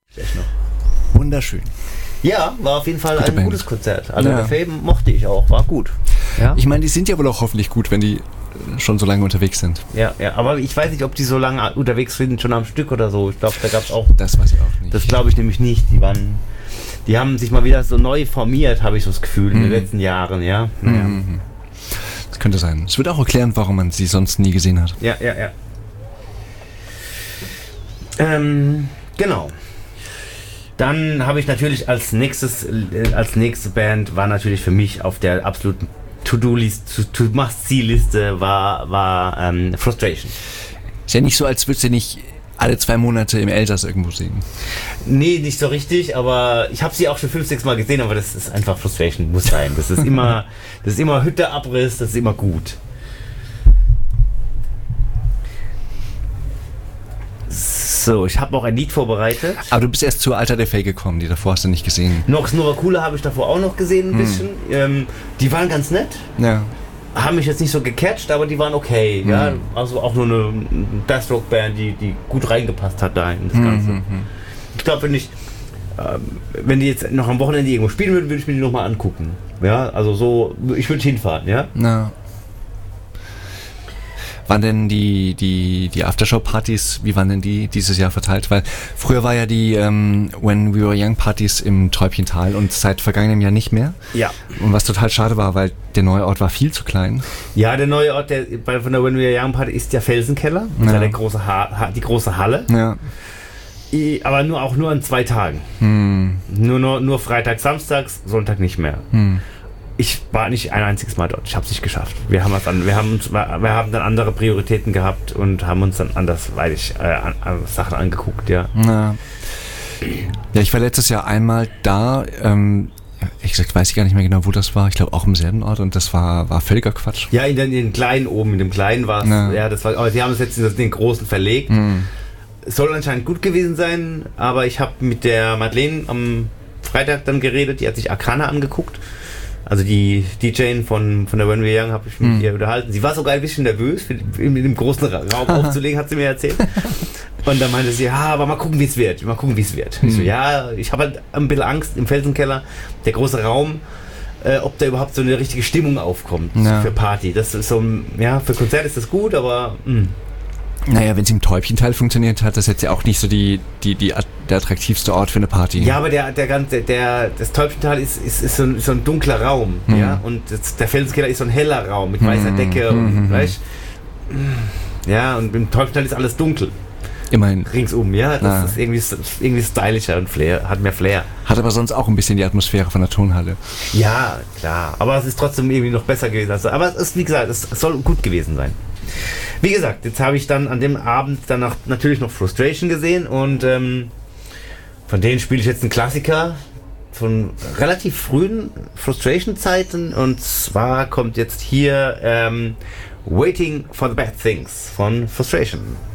Echt noch. Wunderschön. Ja, war auf jeden Fall Gute ein Band. gutes Konzert. Also der Faben mochte ich auch, war gut. Ja? Ich meine, die sind ja wohl auch hoffentlich gut, wenn die schon so lange unterwegs sind. Ja, aber ich weiß nicht, ob die so lange unterwegs sind, schon am Stück oder so. Ich glaube, da gab es auch... Das weiß ich auch nicht. Das glaube ich nämlich nicht. Die haben sich mal wieder so neu formiert, habe ich so das Gefühl, in den letzten Jahren, ja. Naja. Das könnte sein. Es wird auch erklären, warum man sie sonst nie gesehen hat. Ja. Genau. Dann habe ich natürlich als nächste Band war natürlich für mich auf der absoluten To-Must-See-Liste war Frustration. Ist ja nicht so, als würdest du nicht alle 2 Monate im Elsass irgendwo sehen. Nee, nicht so richtig, aber ich habe sie auch schon 5-6 Mal gesehen, aber das ist einfach Frustration, muss sein. Das ist immer Hütte-Abriss, das ist immer gut. So, ich habe auch ein Lied vorbereitet. Aber du bist erst zu Alter der Fake gekommen, die davor hast du nicht gesehen. Nox Novacula habe ich davor auch noch gesehen, ein bisschen. Die waren ganz nett. Ja. Haben mich jetzt nicht so gecatcht, aber die waren okay. Ja? Also auch nur eine Deathstroke-Band, die gut reingepasst hat da in das Ganze. Ich glaube, wenn die jetzt noch am Wochenende irgendwo spielen würden, würde ich mir die nochmal angucken. Ja, also so, ich würde hinfahren, ja. Na. Waren denn die Aftershow-Partys, wie waren denn die dieses Jahr verteilt? Weil früher war ja die When We Were Young Partys im Täubchental und seit vergangenem Jahr nicht mehr. Ja. Und was total schade war, weil der neue Ort war viel zu klein. Ja, der neue Ort von der When We Were Young Party ist der Felsenkeller. Das ist ja der die große Halle. Ja. Aber nur an 2 Tagen. Nur Freitag, Samstags, Sonntag nicht mehr. Ich war nicht ein einziges Mal dort. Ich habe es nicht geschafft. Wir haben dann andere Prioritäten gehabt und haben uns dann andersweitig Sachen angeguckt, ja. Ja, ich war letztes Jahr einmal da. Ehrlich gesagt weiß ich gar nicht mehr genau, wo das war. Ich glaube auch im selben Ort und das war völliger Quatsch. Ja, in den kleinen oben, in dem kleinen war es. Ja, das war. Aber sie haben es jetzt in den großen verlegt. Es soll anscheinend gut gewesen sein, aber ich habe mit der Madeleine am Freitag dann geredet. Die hat sich Akana angeguckt. Also die DJin von der When We Were Young habe ich mit ihr unterhalten. Sie war sogar ein bisschen nervös, in dem großen Raum aufzulegen, hat sie mir erzählt. Und dann meinte sie, ja, aber mal gucken, wie es wird. Ich so, ja, ich habe halt ein bisschen Angst im Felsenkeller, der große Raum, ob da überhaupt so eine richtige Stimmung aufkommt für Party. Das ist so, ja, für Konzert ist das gut, aber... Naja, wenn es im Täubchenteil funktioniert, hat das jetzt ja auch nicht so der attraktivste Ort für eine Party. Ja, aber das Täubchental ist so ein dunkler Raum, ja, und der Felsenkeller ist so ein heller Raum mit weißer Decke und weißt, ja, und im Täubchental ist alles dunkel. Immerhin. Ringsum, ja, das ist irgendwie stylischer und hat mehr Flair. Hat aber sonst auch ein bisschen die Atmosphäre von der Turnhalle. Ja, klar, aber es ist trotzdem irgendwie noch besser gewesen. Aber es ist, wie gesagt, es soll gut gewesen sein. Wie gesagt, jetzt habe ich dann an dem Abend danach natürlich noch Frustration gesehen und von denen spiele ich jetzt einen Klassiker von relativ frühen Frustration-Zeiten und zwar kommt jetzt hier Waiting for the Bad Things von Frustration.